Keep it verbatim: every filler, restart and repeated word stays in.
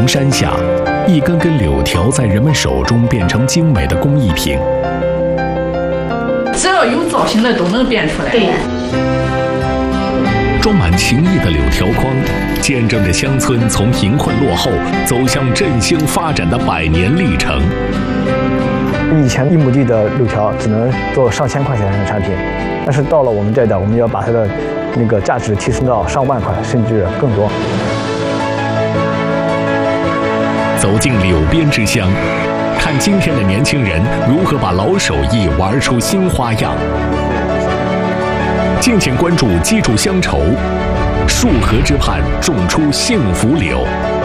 山下，一根根柳条在人们手中变成精美的工艺品。 只要有造型的都能变出来。 对。 装满情意的柳条筐，见证着乡村从贫困落后走向振兴发展的百年历程。 以前一亩地的柳条只能做上千块钱的产品，但是到了我们这代，我们要把它的那个价值提升到上万块，甚至更多。 走进柳边之乡，看今天的年轻人如何把老手艺玩出新花样。敬请关注，记住乡愁，树河之畔种出幸福柳。